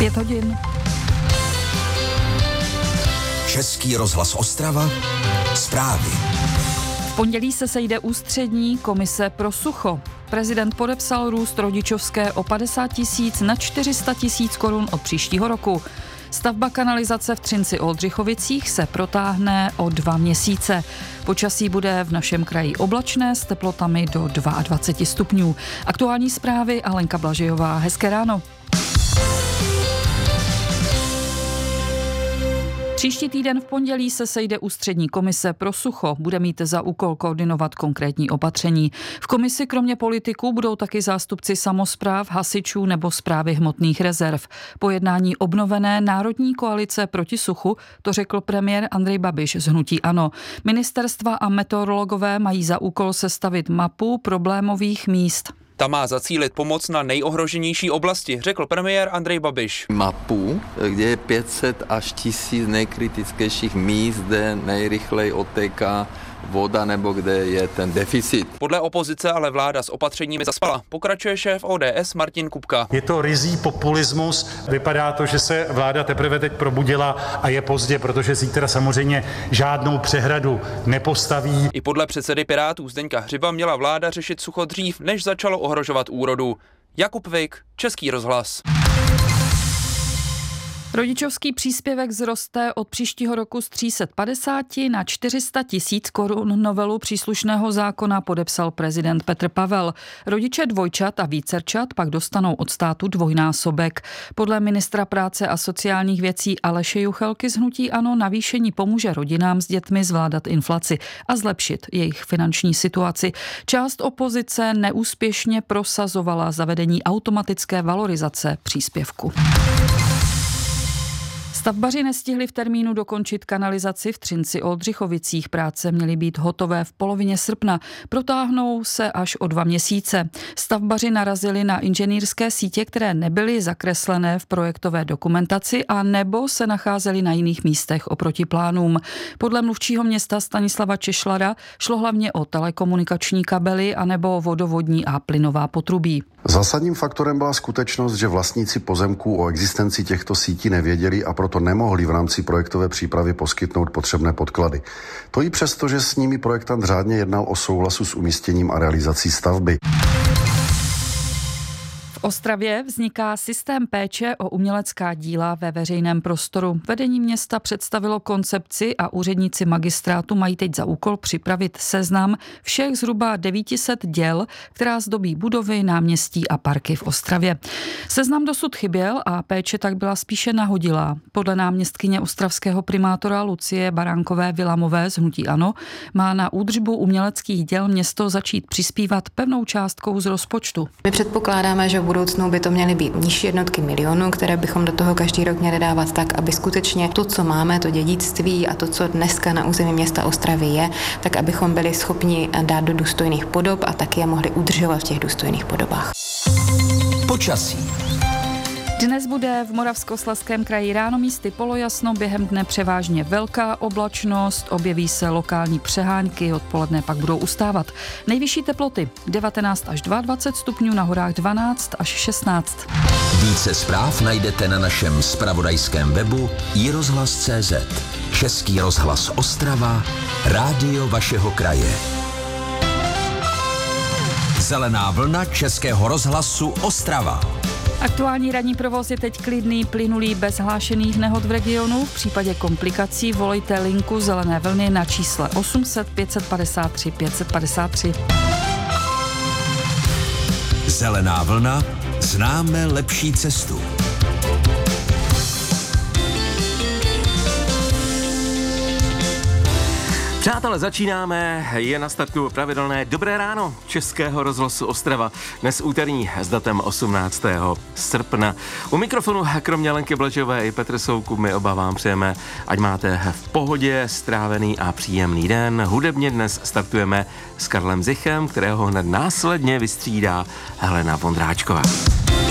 5 hodin. Český rozhlas Ostrava. Zprávy. V pondělí se sejde ústřední komise pro sucho. Prezident podepsal růst rodičovské o 50 000 na 400 000 korun od příštího roku. Stavba kanalizace v Třinci-Oldřichovicích se protáhne o 2 měsíce. Počasí bude v našem kraji oblačné s teplotami do 22 stupňů. Aktuální zprávy Alenka Blažejová. Hezké ráno. Příští týden v pondělí se sejde ústřední komise pro sucho. Bude mít za úkol koordinovat konkrétní opatření. V komisi kromě politiků budou taky zástupci samospráv, hasičů nebo správy hmotných rezerv. Po jednání obnovené Národní koalice proti suchu to řekl premiér Andrej Babiš z hnutí ANO. Ministerstva a meteorologové mají za úkol sestavit mapu problémových míst. Ta má zacílit pomoc na nejohroženější oblasti, řekl premiér Andrej Babiš. Mapu, kde je 500 až 1000 nejkritičtějších míst, kde nejrychleji odtéká voda nebo kde je ten deficit. Podle opozice ale vláda s opatřeními zaspala. Pokračuje šéf ODS Martin Kupka. Je to ryzí populismus. Vypadá to, že se vláda teprve teď probudila a je pozdě, protože zítra samozřejmě žádnou přehradu nepostaví. I podle předsedy Pirátů Zdeňka Hřiba měla vláda řešit sucho dřív, než začalo ohrožovat úrodu. Jakub Vik, Český rozhlas. Rodičovský příspěvek vzroste od příštího roku z 350 na 400 000 korun. Novelu příslušného zákona podepsal prezident Petr Pavel. Rodiče dvojčat a vícerčat pak dostanou od státu dvojnásobek. Podle ministra práce a sociálních věcí Aleše Juchelky z hnutí ANO navýšení pomůže rodinám s dětmi zvládat inflaci a zlepšit jejich finanční situaci. Část opozice neúspěšně prosazovala zavedení automatické valorizace příspěvku. Stavbaři nestihli v termínu dokončit kanalizaci v Třinci-Oldřichovicích. Práce měly být hotové v polovině srpna. Protáhnou se až o 2 měsíce. Stavbaři narazili na inženýrské sítě, které nebyly zakreslené v projektové dokumentaci a nebo se nacházely na jiných místech oproti plánům. Podle mluvčího města Stanislava Češlara šlo hlavně o telekomunikační kabely anebo vodovodní a plynová potrubí. Zásadním faktorem byla skutečnost, že vlastníci pozemků o existenci těchto sítí nevěděli a proto nemohli v rámci projektové přípravy poskytnout potřebné podklady. To i přesto, že s nimi projektant řádně jednal o souhlasu s umístěním a realizací stavby. V Ostravě vzniká systém péče o umělecká díla ve veřejném prostoru. Vedení města představilo koncepci a úředníci magistrátu mají teď za úkol připravit seznam všech zhruba 900 děl, která zdobí budovy, náměstí a parky v Ostravě. Seznam dosud chyběl a péče tak byla spíše nahodilá. Podle náměstkyně ostravského primátora Lucie Baránkové-Vilamové z hnutí ANO má na údržbu uměleckých děl město začít přispívat pevnou částkou z rozpočtu. My předpokládáme, že v budoucnu by to měly být nižší jednotky milionů, které bychom do toho každý rok měli dávat tak, aby skutečně to, co máme, to dědictví a to, co dneska na území města Ostravy je, tak abychom byli schopni dát do důstojných podob a taky je mohli udržovat v těch důstojných podobách. Počasí. Dnes bude v Moravskoslezském kraji ráno místy polojasno, během dne převážně velká oblačnost, objeví se lokální přehánky, odpoledne pak budou ustávat. Nejvyšší teploty 19 až 22 stupňů, na horách 12 až 16. Více zpráv najdete na našem zpravodajském webu iRozhlas.cz. Český rozhlas Ostrava, rádio vašeho kraje. Zelená vlna Českého rozhlasu Ostrava. Aktuální ranní provoz je teď klidný, plynulý, bez hlášených nehod v regionu. V případě komplikací volejte linku Zelené vlny na čísle 800 553 553. Zelená vlna, známe lepší cestu. Přátelé, začínáme, je na startu pravidelné Dobré ráno Českého rozhlasu Ostrava. Dnes úterní s datem 18. srpna. U mikrofonu kromě Lenky Blažové i Petr Soukup my oba vám přejeme, ať máte v pohodě strávený a příjemný den. Hudebně dnes startujeme s Karlem Zichem, kterého hned následně vystřídá Helena Vondráčková.